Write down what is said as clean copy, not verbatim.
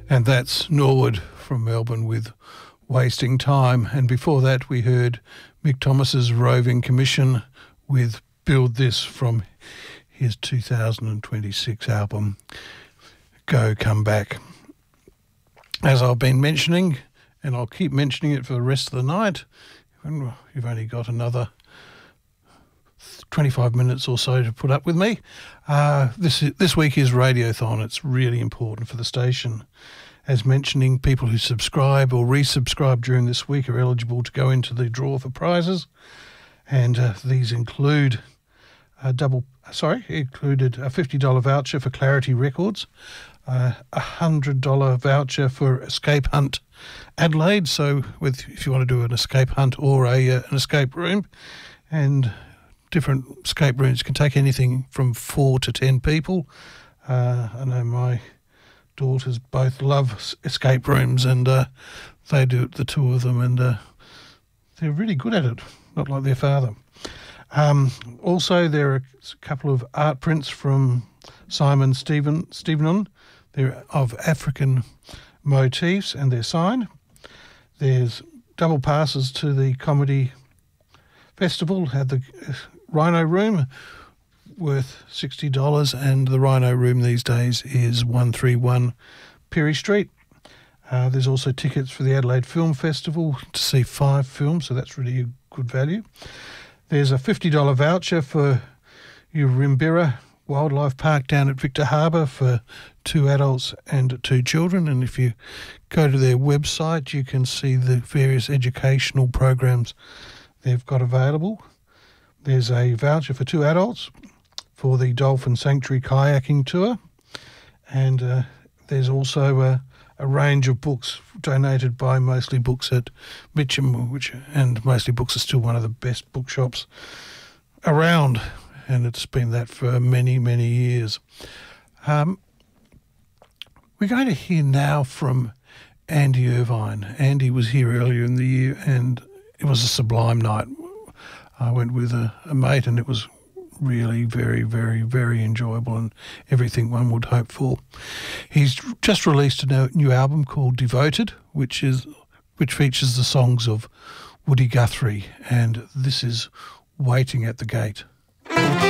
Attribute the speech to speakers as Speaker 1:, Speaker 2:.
Speaker 1: And that's Norwood from Melbourne with Wasting Time. And before that we heard Mick Thomas's Roving Commission with Build This from his 2026 album Go Come Back. As I've been mentioning, and I'll keep mentioning it for the rest of the night, you've only got another 25 minutes or so to put up with me. This week is Radiothon. It's really important for the station. As mentioning, people who subscribe or resubscribe during this week are eligible to go into the draw for prizes, and these include included a $50 voucher for Clarity Records, a $100 voucher for Escape Hunt Adelaide. So if you want to do an escape hunt or an escape room, and different escape rooms can take anything from 4 to 10 people. I know my daughters both love escape rooms, and they do it, the two of them, and they're really good at it, not like their father. Also, there are a couple of art prints from Simon Stevenon. They're of African motifs, and they're signed. There's double passes to the comedy festival at the Rhino Room, worth $60, and the Rhino Room these days is 131 Perry Street. There's also tickets for the Adelaide Film Festival to see 5 films, so that's really a good value. There's a $50 voucher for Urimbira Wildlife Park down at Victor Harbour for 2 adults and 2 children, and if you go to their website you can see the various educational programs they've got available. There's a voucher for 2 adults for the Dolphin Sanctuary kayaking tour, and there's also a range of books donated by Mostly Books at Mitcham, and Mostly Books is still one of the best bookshops around, and it's been that for many, many years. We're going to hear now from Andy Irvine. Andy was here earlier in the year, and it was a sublime night. I went with a mate, and it was really very, very, very enjoyable, and everything one would hope for. He's just released a new album called Devoted, which features the songs of Woody Guthrie, and this is Waiting at the Gate.